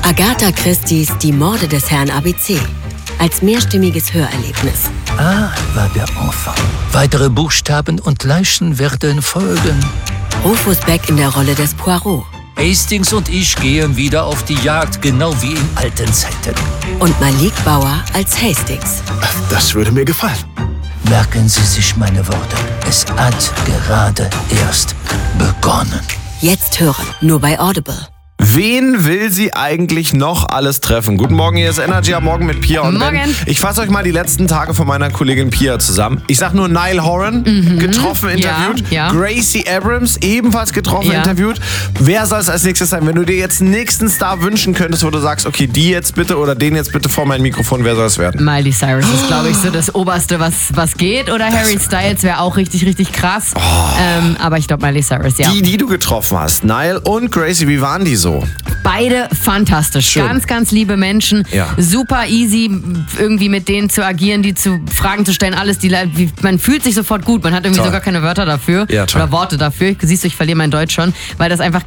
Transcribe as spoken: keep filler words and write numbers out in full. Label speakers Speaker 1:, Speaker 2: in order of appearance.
Speaker 1: Agatha Christie's Die Morde des Herrn A B C. Als mehrstimmiges Hörerlebnis.
Speaker 2: Ah, war der Enfant. Weitere Buchstaben und Leichen werden folgen.
Speaker 1: Rufus Beck in der Rolle des Poirot.
Speaker 2: Hastings und ich gehen wieder auf die Jagd, genau wie in alten Zeiten.
Speaker 1: Und Malik Bauer als Hastings.
Speaker 3: Das würde mir gefallen.
Speaker 2: Merken Sie sich meine Worte. Es hat gerade erst begonnen.
Speaker 1: Jetzt hören, nur bei Audible.
Speaker 3: Wen will sie eigentlich noch alles treffen? Guten Morgen, hier ist Energy am Morgen mit Pia und
Speaker 4: Morgen.
Speaker 3: Ben. Ich fasse euch mal die letzten Tage von meiner Kollegin Pia zusammen. Ich sag nur Niall Horan, mhm. getroffen, interviewt.
Speaker 4: Ja, ja.
Speaker 3: Gracie Abrams, ebenfalls getroffen,
Speaker 4: Ja.
Speaker 3: interviewt. Wer soll es als nächstes sein? Wenn du dir jetzt einen nächsten Star wünschen könntest, wo du sagst, okay, die jetzt bitte oder den jetzt bitte vor mein Mikrofon, wer soll es werden?
Speaker 4: Miley Cyrus ist, glaube ich, so das Oberste, was, was geht. Oder Harry Styles wäre auch richtig, richtig krass.
Speaker 3: Oh.
Speaker 4: Ähm, aber ich glaube Miley Cyrus, ja.
Speaker 3: Die, die du getroffen hast, Niall und Gracie, wie waren die so?
Speaker 4: Beide fantastisch.
Speaker 3: Schön.
Speaker 4: Ganz, ganz liebe Menschen.
Speaker 3: Ja.
Speaker 4: Super easy, irgendwie mit denen zu agieren, die zu Fragen zu stellen. Alles, die, wie, man fühlt sich sofort gut. Man hat irgendwie
Speaker 3: Toll.
Speaker 4: sogar keine Wörter dafür.
Speaker 3: Ja, toll.
Speaker 4: Oder Worte dafür. Siehst du, ich verliere mein Deutsch schon. Weil das einfach